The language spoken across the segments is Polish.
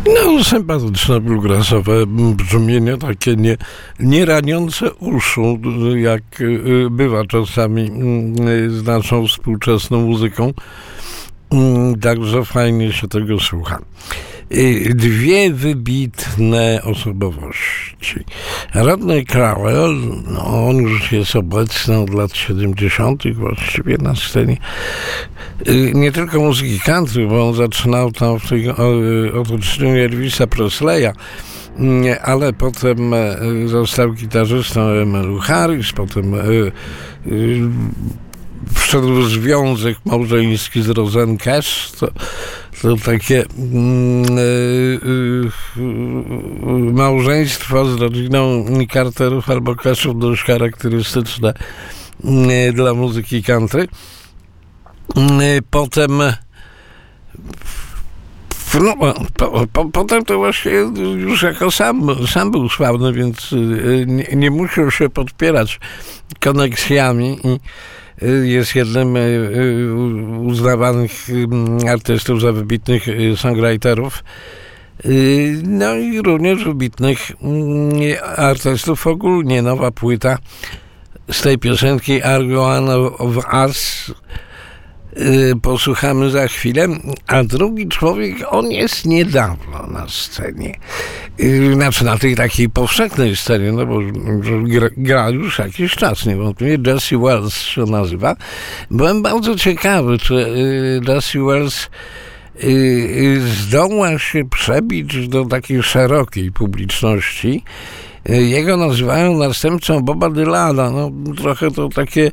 No, sympatyczne bluegrassowe brzmienie, takie nie raniące uszu, jak bywa czasami z naszą współczesną muzyką. Także fajnie się tego słucha. Dwie wybitne osobowości. Rodney Crowell, no on już jest obecny od lat 70. właściwie na scenie. Nie tylko muzyki country, bo on zaczynał tam w tej otoczeniu Elvisa Presleya, ale potem został gitarzystą Emmylou Harris, potem wszedł w związek małżeński z Roseanne Cash, to takie małżeństwo z rodziną Carterów albo Cashów dość charakterystyczne dla muzyki country. Potem potem to właśnie już jako sam był sławny, więc nie musiał się podpierać koneksjami i jest jednym uznawanych artystów za wybitnych songwriterów. No i również wybitnych artystów ogólnie. Nowa płyta z tej piosenki Are You One of Us posłuchamy za chwilę, a drugi człowiek, on jest niedawno na scenie. Znaczy na tej takiej powszechnej scenie, no bo gra już jakiś czas, niewątpliwie. Jesse Wells się nazywa. Byłem bardzo ciekawy, czy Jesse Wells zdoła się przebić do takiej szerokiej publiczności. Jego nazywają następcą Boba Dylana. No, trochę to takie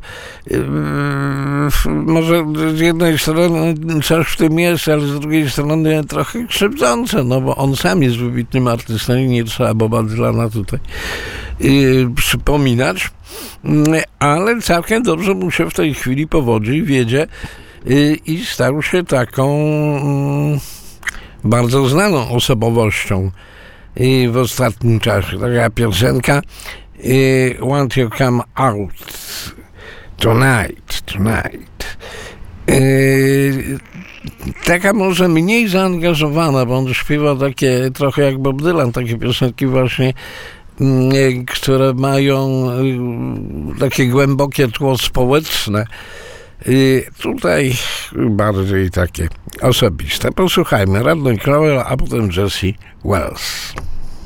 może z jednej strony coś w tym jest, ale z drugiej strony trochę krzywdzące, no bo on sam jest wybitnym artystą i nie trzeba Boba Dylana tutaj przypominać. Ale całkiem dobrze mu się w tej chwili powodzi i wiedzie i stał się taką bardzo znaną osobowością. I w ostatnim czasie taka piosenka Want You Come Out Tonight. Taka może mniej zaangażowana, bo on śpiewa takie trochę jak Bob Dylan, takie piosenki właśnie, które mają takie głębokie tło społeczne. Tutaj bardziej takie osobiste. Posłuchajmy Rodney Crowell, a potem Jesse Wells.